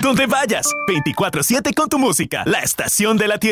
donde vayas. 24/7 con tu música. La estación de la Tierra.